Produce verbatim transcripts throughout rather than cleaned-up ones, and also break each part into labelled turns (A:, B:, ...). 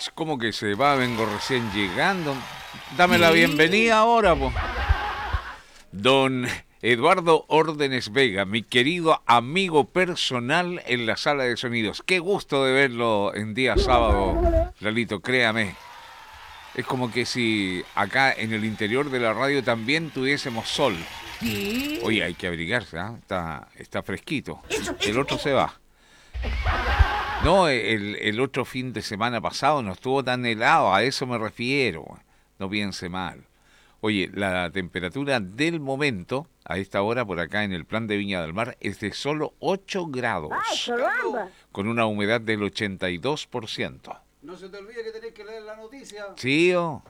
A: pues, ¿cómo que se va? Vengo recién llegando. Dame la bienvenida ahora, pues. Don Eduardo Órdenes Vega, mi querido amigo personal en la sala de sonidos. Qué gusto de verlo en día sábado, Lalito, créame. Es como que si acá en el interior de la radio también tuviésemos sol.
B: ¿Qué?
A: Oye, hay que abrigarse, ¿eh? está, está fresquito. El otro se va. No, el, el otro fin de semana pasado no estuvo tan helado, a eso me refiero. No piense mal. Oye, la temperatura del momento, a esta hora por acá en el plan de Viña del Mar, es de solo ocho grados.
B: ¡Ay, caramba!
A: Con una humedad del ochenta y dos por ciento.
C: No se te olvide que tenés que leer la noticia.
A: Sí, oh.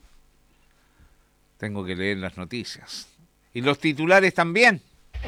A: Tengo que leer las noticias. Y los titulares también.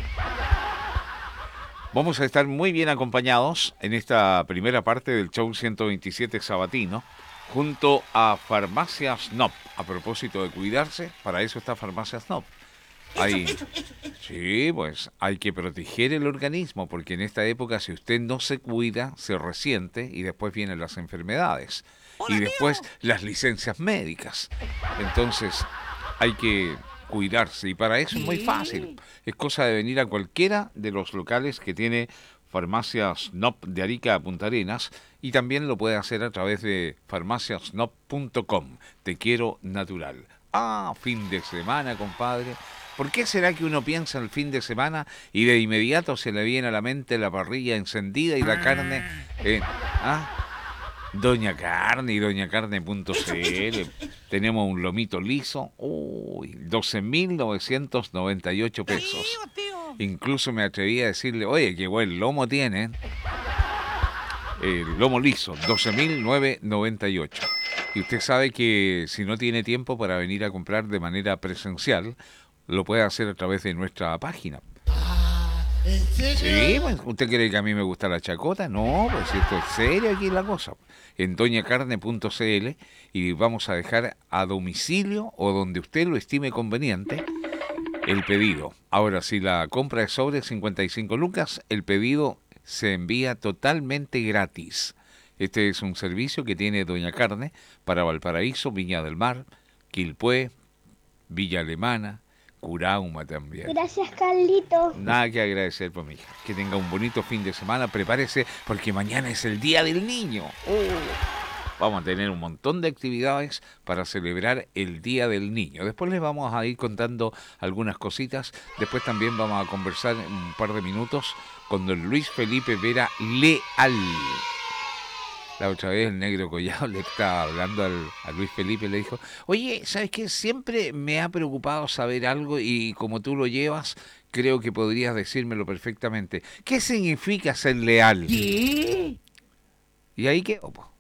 A: Vamos a estar muy bien acompañados en esta primera parte del show ciento veintisiete sabatino, junto a Farmacia Snob. A propósito de cuidarse, para eso está Farmacia Snob. Hay, sí, pues hay que proteger el organismo, porque en esta época si usted no se cuida, se resiente y después vienen las enfermedades. Y después las licencias médicas. Entonces hay que cuidarse y para eso es muy fácil. Es cosa de venir a cualquiera de los locales que tiene Farmacia Snob de Arica a Punta Arenas y también lo puede hacer a través de farmacia snob punto com. Te quiero natural. Ah, fin de semana, compadre. ¿Por qué será que uno piensa el fin de semana y de inmediato se le viene a la mente la parrilla encendida y la carne? Eh, ¿ah? Doña Carne y doña carne punto c l. Tenemos un lomito liso, uy, doce mil novecientos noventa y ocho pesos. Incluso me atreví a decirle, oye, qué buen lomo tienen. El lomo liso, doce mil novecientos noventa y ocho. Y usted sabe que si no tiene tiempo para venir a comprar de manera presencial, lo puede hacer a través de nuestra página.
B: ¿En serio?
A: Sí, pues, ¿usted cree que a mí me gusta la chacota? No, pues esto es serio aquí la cosa. En doña carne punto c l y vamos a dejar a domicilio o donde usted lo estime conveniente el pedido. Ahora, si la compra es sobre cincuenta y cinco lucas, el pedido se envía totalmente gratis. Este es un servicio que tiene Doña Carne para Valparaíso, Viña del Mar, Quilpué, Villa Alemana, Curauma también.
D: Gracias, Carlito.
A: Nada que agradecer, pues, mi hija. Que tenga un bonito fin de semana. Prepárese porque mañana es el Día del Niño. Oh. Vamos a tener un montón de actividades para celebrar el Día del Niño. Después les vamos a ir contando algunas cositas. Después también vamos a conversar un par de minutos con don Luis Felipe Vera Leal. La otra vez el negro Collado le estaba hablando al, a Luis Felipe, le dijo, oye, ¿sabes qué? Siempre me ha preocupado saber algo y como tú lo llevas, creo que podrías decírmelo perfectamente. ¿Qué significa ser leal?
B: ¿Qué?
A: Y ahí quedó, pues.